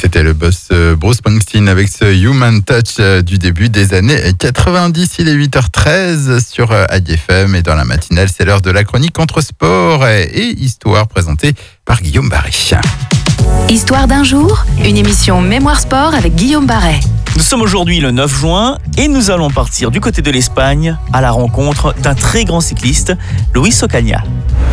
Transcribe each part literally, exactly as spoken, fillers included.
C'était le boss Bruce Springsteen avec ce Human Touch du début des années quatre-vingt-dix. Il est huit heures treize sur A D F M et dans la matinale, c'est l'heure de la chronique Contre Sport et Histoire présentée par Guillaume Barret. Histoire d'un jour, une émission Mémoire Sport avec Guillaume Barret. Nous sommes aujourd'hui le neuf juin et nous allons partir du côté de l'Espagne à la rencontre d'un très grand cycliste, Luis Ocaña.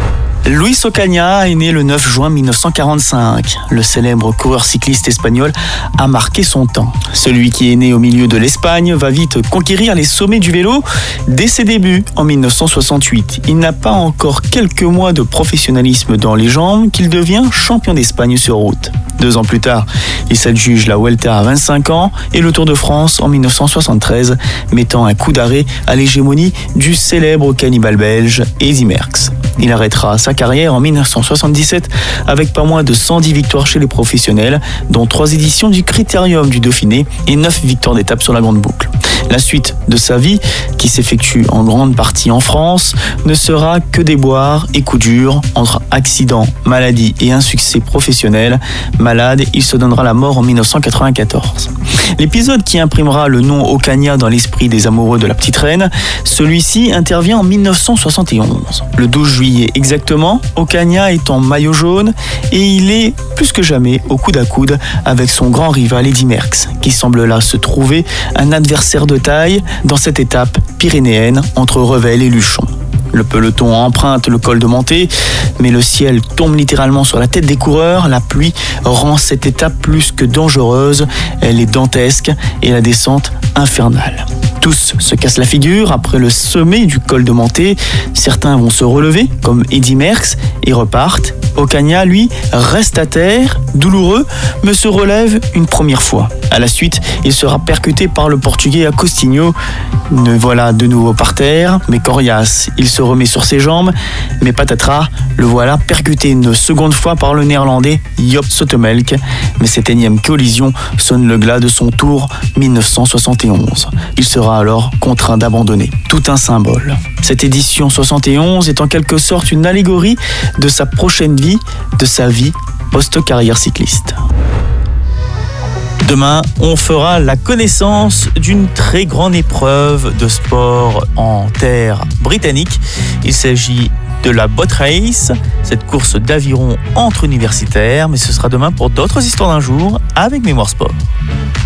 Luis Ocaña est né le neuf juin mille neuf cent quarante-cinq. Le célèbre coureur cycliste espagnol a marqué son temps. Celui qui est né au milieu de l'Espagne va vite conquérir les sommets du vélo dès ses débuts en mille neuf cent soixante-huit. Il n'a pas encore quelques mois de professionnalisme dans les jambes qu'il devient champion d'Espagne sur route. Deux ans plus tard, il s'adjuge la Vuelta à vingt-cinq ans et le Tour de France en mille neuf cent soixante-treize, mettant un coup d'arrêt à l'hégémonie du célèbre cannibale belge Eddy Merckx. Il arrêtera sa carrière en mille neuf cent soixante-dix-sept avec pas moins de cent dix victoires chez les professionnels, dont trois éditions du Critérium du Dauphiné et neuf victoires d'étape sur la Grande Boucle. La suite de sa vie, qui s'effectue en grande partie en France, ne sera que déboires et coups durs entre accidents, maladies et insuccès professionnel. Malade, il se donnera la mort en mille neuf cent quatre-vingt-quatorze. L'épisode qui imprimera le nom Ocaña dans l'esprit des amoureux de la petite reine, celui-ci intervient en mille neuf cent soixante et onze. Le douze juillet exactement, Ocaña est en maillot jaune et il est plus que jamais au coude à coude avec son grand rival Eddy Merckx, qui semble là se trouver un adversaire de taille dans cette étape pyrénéenne entre Revel et Luchon. Le peloton emprunte le col de Montée, mais le ciel tombe littéralement sur la tête des coureurs. La pluie rend cette étape plus que dangereuse. Elle est dantesque et la descente infernale. Tous se cassent la figure après le sommet du col de Montée. Certains vont se relever, comme Eddy Merckx, et repartent. Ocaña, lui, reste à terre, douloureux, mais se relève une première fois. À la suite, il sera percuté par le Portugais Agostinho. Le voilà de nouveau par terre, mais coriace. Il se remet sur ses jambes, mais patatras, le voilà percuté une seconde fois par le Néerlandais Joop Zoetemelk. Mais cette énième collision sonne le glas de son Tour mille neuf cent soixante et onze. Il sera alors contraint d'abandonner. Tout un symbole. Cette édition soixante et onze est en quelque sorte une allégorie de sa prochaine vie, de sa vie post-carrière cycliste. Demain, on fera la connaissance d'une très grande épreuve de sport en terre britannique. Il s'agit de la Boat Race, cette course d'aviron entre universitaires, mais ce sera demain pour d'autres histoires d'un jour avec Mémoire Sport.